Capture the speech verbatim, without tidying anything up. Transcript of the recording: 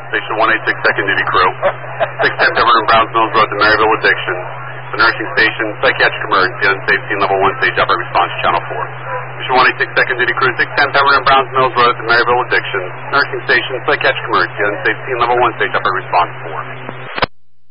Station one eighty-six, second duty crew. six ten Pemberton Browns Mills Road to Maryville Addiction. The nursing station, psychiatric emergency, unsafe scene level one, stage operator response, channel four. Station one eighty-six, second duty crew, six ten Pemberton Browns Mills Road to Maryville Addiction. Nursing station, psychiatric emergency, unsafe scene level one, stage operator response four.